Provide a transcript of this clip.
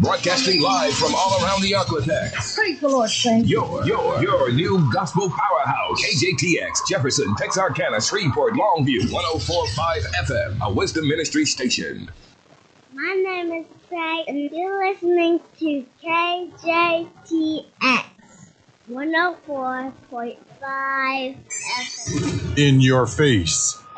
Broadcasting live from all around the Arklatex. Praise the Lord, saints. Your new gospel powerhouse. KJTX, Jefferson, Texarkana, Shreveport, Longview, 104.5 FM, a Wisdom Ministry station. My name is Trey, and you're listening to KJTX 104.5 FM. In your face,